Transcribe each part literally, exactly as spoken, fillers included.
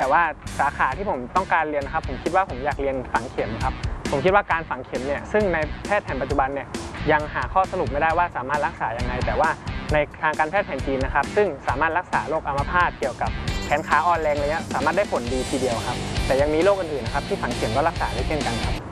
ว่าสาขาที่ผมต้องการเรียนนะครับผมคิดว่าผมอยากเรียนฝังเข็มครับผมคิดว่าการฝังเข็มเนี่ยซึ่งในแพทย์แผนปัจจุบันเนี่ยยังหาข้อสรุปไม่ได้ว่าสามารถรักษายังไงแต่ว่าในทางการแพทย์แผนจีนนะครับซึ่งสามารถรักษาโรคอัมพาตเกี่ยวกับแขนขาอ่อนแรงอะไรเงี้ยสามารถได้ผลดีทีเดียวครับแต่ยังมีโรคอื่นๆนะครับที่ฝังเข็มก็รักษาได้เช่นกันครับ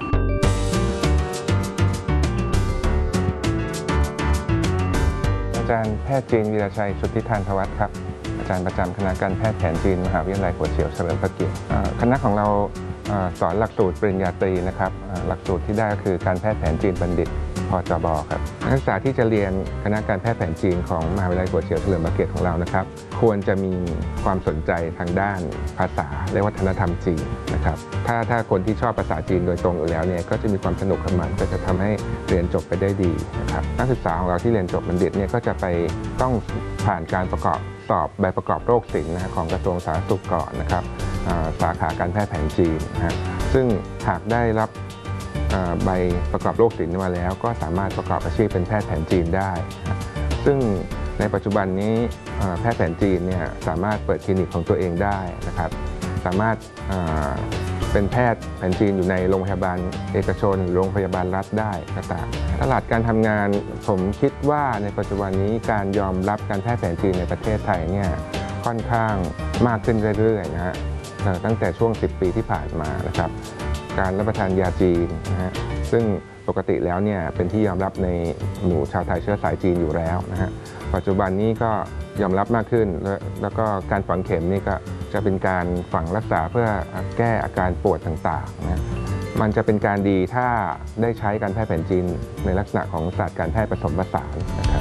อาจารย์แพทย์จีนวีรชัยสุทธิธานทวัฒน์ครับอาจารย์ประจำคณะการแพทย์แผนจีนมหาวิทยาลัยหัวเฉียวเฉลิมพระเกียรติคณะของเราสอนหลักสูตรปริญญาตรีนะครับหลักสูตรที่ได้ก็คือการแพทย์แผนจีนบัณฑิตพจบครับนักศึกษาที่จะเรียนคณะการแพทย์แผนจีนของมหาวิทยาลัยหัวเฉียวเฉลิมพระเกียรติของเรานะครับควรจะมีความสนใจทางด้านภาษาและวัฒนธรรมจีนนะครับถ้าถ้าคนที่ชอบภาษาจีนโดยตรงอยู่แล้วเนี่ยก็จะมีความสนุกกับมันก็จะทำให้เรียนจบไปได้ดีนะครับนักศึกษาของเราที่เรียนจบบัณฑิตเนี่ยก็จะไปต้องผ่านการประกอบสอบใบประกอบโรคศิลป์นะของกระทรวงสาธารณสุขก่อนนะครับสาขาการแพทย์แผนจีนนะซึ่งหากได้รับใบประกอบโรคศิลป์มาแล้วก็สามารถประกอบอาชีพเป็นแพทย์แผนจีนได้ซึ่งในปัจจุบันนี้แพทย์แผนจีนเนี่ยสามารถเปิดคลินิกของตัวเองได้นะครับสามารถเป็นแพทย์แผนจีนอยู่ในโรงพยาบาลเอกชนหรือโรงพยาบาลรัฐได้ก็ตามตลาดการทำงานผมคิดว่าในปัจจุบันนี้การยอมรับการแพทย์แผนจีนในประเทศไทยเนี่ยค่อนข้างมากขึ้นเรื่อยๆนะฮะตั้งแต่ช่วงสิบปีที่ผ่านมานะครับการรับประทานยาจีนนะฮะซึ่งปกติแล้วเนี่ยเป็นที่ยอมรับในหมู่ชาวไทยเชื้อสายจีนอยู่แล้วนะฮะปัจจุบันนี้ก็ยอมรับมากขึ้นแล้วแล้วก็การฝังเข็มนี่ก็จะเป็นการฝังรักษาเพื่อแก้อาการปวดต่างๆนะมันจะเป็นการดีถ้าได้ใช้การแพทย์แผนจีนในลักษณะของศาสตร์การแพทย์ผสมผสานนะครับ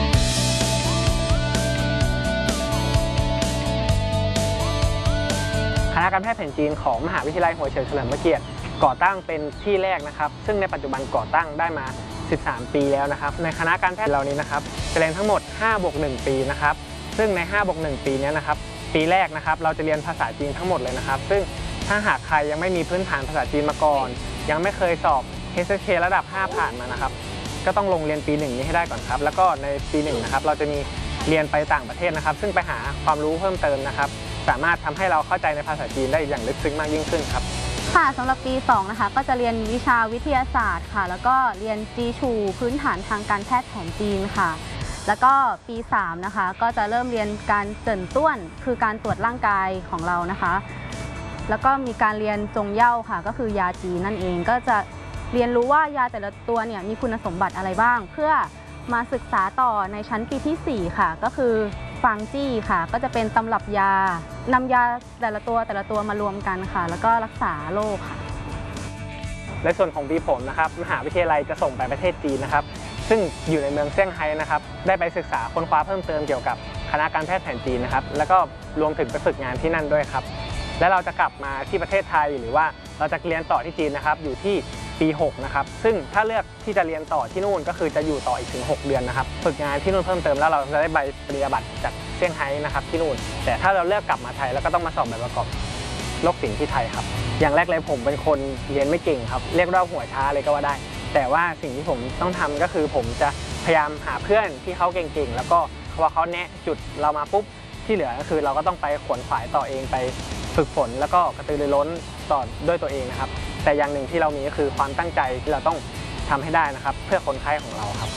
คณะการแพทย์แผนจีนของมหาวิทยาลัยหัวเฉียวเฉลิมพระเกียรติก่อตั้งเป็นที่แรกนะครับซึ่งในปัจจุบันก่อตั้งได้มาสิบสามปีแล้วนะครับในคณะการแพทย์เหล่านี้นะครับจะเรียนทั้งหมดห้าบวกหนึ่งปีนะครับซึ่งในห้าบวกหนึ่งปีนี้นะครับปีแรกนะครับเราจะเรียนภาษาจีนทั้งหมดเลยนะครับซึ่งถ้าหากใครยังไม่มีพื้นฐานภาษาจีนมาก่อนยังไม่เคยสอบ เอช เอส เค ระดับห้าผ่านมานะครับก็ต้องลงเรียนปีหนึ่งนี้ให้ได้ก่อนครับแล้วก็ในปีหนึ่งนะครับเราจะมีเรียนไปต่างประเทศนะครับซึ่งไปหาความรู้เพิ่มเติมนะครับสามารถทำให้เราเข้าใจในภาษาจีนได้อย่างลึกซึ้งมากยิ่งขึ้นครับค่ะสำหรับปีสองนะคะก็จะเรียนวิชาวิทยาศาสตร์ค่ะแล้วก็เรียนจีชูพื้นฐานทางการแพทย์แผนจีนค่ะแล้วก็ปีสามนะคะก็จะเริ่มเรียนการเจิ่นต้วนคือการตรวจร่างกายของเรานะคะแล้วก็มีการเรียนจงเย่าค่ะก็คือยาจีนนั่นเองก็จะเรียนรู้ว่ายาแต่ละตัวเนี่ยมีคุณสมบัติอะไรบ้างเพื่อมาศึกษาต่อในชั้นปีที่สี่ค่ะก็คือฟางจี้ค่ะก็จะเป็นตำรับยานำยาแต่ละตัวแต่ละตัวมารวมกันค่ะแล้วก็รักษาโรคค่ะในส่วนของปีผมนะครับมหาวิทยาลัยจะส่งไปประเทศจีนนะครับซึ่งอยู่ในเมืองเซี่ยงไฮ้นะครับได้ไปศึกษาค้นคว้าเพิ่มเติมเกี่ยวกับคณะการแพทย์แผนจีนนะครับแล้วก็รวมถึงไปฝึกงานที่นั่นด้วยครับและเราจะกลับมาที่ประเทศไทยหรือว่าเราจะเรียนต่อที่จีนนะครับอยู่ที่ปีหกนะครับซึ่งถ้าเลือกที่จะเรียนต่อที่นู่นก็คือจะอยู่ต่ออีกถึงหกเดือนนะครับฝึกงานที่นู่นเพิ่มเติมแล้วเราจะได้ใบปริญญาบัตรจากเซี่ยงไฮ้นะครับที่นู่นแต่ถ้าเราเลือกกลับมาไทยแล้วก็ต้องมาสอบใบประกอบโรคศิลป์ที่ไทยครับอย่างแรกเลยผมเป็นคนเรียนไม่เก่งครับเรียกว่าหัวช้าเลยก็ว่าได้แต่ว่าสิ่งที่ผมต้องทำก็คือผมจะพยายามหาเพื่อนที่เขาเก่งๆแล้วก็พอเขาแนะจุดเรามาปุ๊บที่เหลือก็คือเราก็ต้องไปขวนขวายต่อเองไปฝึกฝนแล้วก็กระตือรือร้นต่อด้วยตัวเองนะครับแต่อย่างหนึ่งที่เรามีก็คือความตั้งใจที่เราต้องทำให้ได้นะครับเพื่อคนไข้ของเราครับ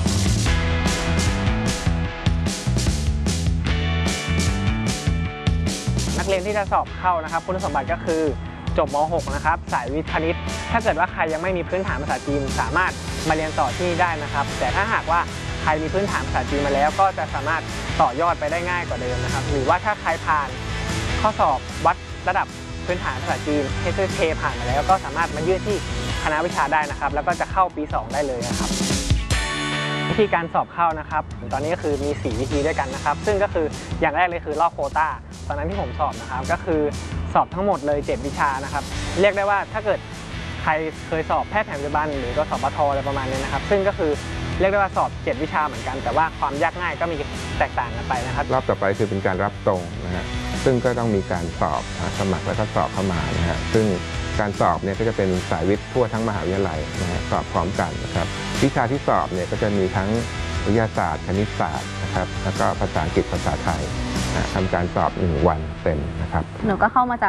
นักเรียนที่จะสอบเข้านะครับคุณสมบัติก็คือจบม หก นะครับสายวิทย์คณิตถ้าเกิดว่าใครยังไม่มีพื้นฐานภาษาจีนสามารถมาเรียนต่อที่นี่ได้นะครับแต่ถ้าหากว่าใครมีพื้นฐานภาษาจีนมาแล้วก็จะสามารถต่อยอดไปได้ง่ายกว่าเดิมนะครับหรือว่าถ้าใครผ่านข้อสอบวัดระดับพื้นฐานภาษาจีน เอช เอส เค ผ่านมาแล้วก็สามารถมายื่นที่คณะวิชาได้นะครับแล้วก็จะเข้าปีสองได้เลยนะครับวิธีการสอบเข้านะครับตอนนี้ก็คือมีสี่วิธีด้วยกันนะครับซึ่งก็คืออย่างแรกเลยคือรอบโควต้าตอนนั้นที่ผมสอบนะครับก็คือสอบทั้งหมดเลยเจ็ดวิชานะครับเรียกได้ว่าถ้าเกิดใครเคยสอบแพทย์แผนปัจจุบันหรือก็สอบปทอะไรประมาณนี้นะครับซึ่งก็คือเรียกได้ว่าสอบเจ็ดวิชาเหมือนกันแต่ว่าความยากง่ายก็มีแตกต่างกันไปนะครับรอบต่อไปคือเป็นการรับตรงนะฮะซึ่งก็ต้องมีการสอบสมัครแล้วก็สอบเข้ามานะฮะซึ่งการสอบเนี่ยก็จะเป็นสายวิทย์ทั่วทั้งมหาวิทยาลัยนะฮะสอบพร้อมกันนะครับวิชาที่สอบเนี่ยก็จะมีทั้งวิทยาศาสตร์คณิตศาสตร์นะครับแล้วก็ภาษาอังกฤษภาษาไทยทำการสอบหนึ่งวันเต็มนะครับหนูก็เข้ามาจาก